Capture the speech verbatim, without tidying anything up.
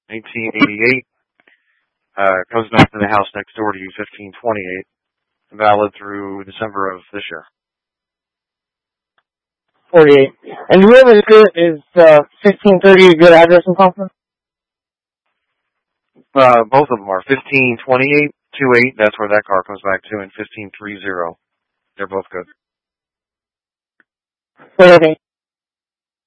nineteen eighty-eight, uh, comes back to the house next door to you, fifteen twenty-eight, valid through December of this year. forty-eight. And do you have a good, is, uh, fifteen thirty a good address in Kaufman? Uh, both of them are fifteen twenty-eight, twenty-eight, that's where that car comes back to, and fifteen thirty. They're both good. Okay.